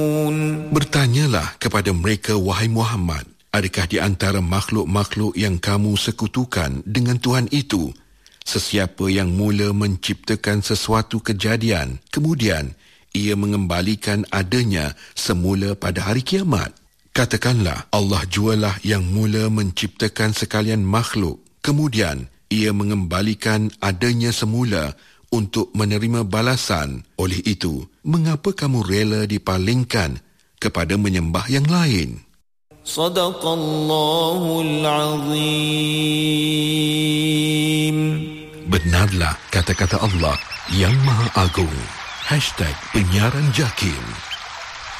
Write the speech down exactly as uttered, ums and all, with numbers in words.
Bertanyalah kepada mereka, wahai Muhammad, adakah di antara makhluk-makhluk yang kamu sekutukan dengan Tuhan itu sesiapa yang mula menciptakan sesuatu kejadian, kemudian ia mengembalikan adanya semula pada hari kiamat? Katakanlah, Allah jualah yang mula menciptakan sekalian makhluk, kemudian ia mengembalikan adanya semula untuk menerima balasan. Oleh itu, mengapa kamu rela dipalingkan kepada menyembah yang lain? Sadaqallahul Azim. Benarlah kata-kata Allah yang Maha Agung. Hashtag Penyiaran Jakim.